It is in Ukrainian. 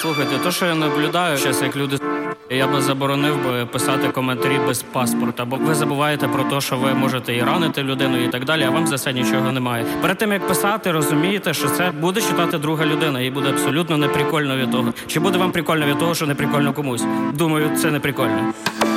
Слухайте, то, що я наблюдаю зараз, як люди, я би заборонив би писати коментарі без паспорта, бо ви забуваєте про те, що ви можете і ранити людину і так далі, а вам за це нічого немає. Перед тим, як писати, розумієте, що це буде читати друга людина, і буде абсолютно неприкольно від того. Чи буде вам прикольно від того, що неприкольно комусь? Думаю, це неприкольно.